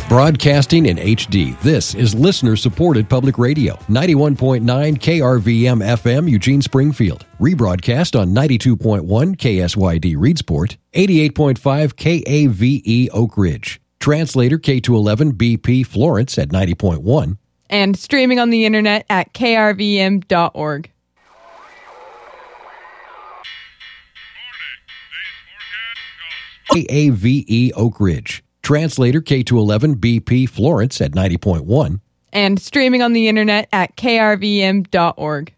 Broadcasting in HD, this is listener-supported public radio. 91.9 KRVM FM, Eugene, Springfield. Rebroadcast on 92.1 KSYD, Reedsport. 88.5 KAVE, Oak Ridge. Translator K211 BP, Florence at 90.1. And streaming on the internet at krvm.org. KAVE, Oak Ridge. Translator K211 BP, Florence at 90.1. And streaming on the internet at krvm.org.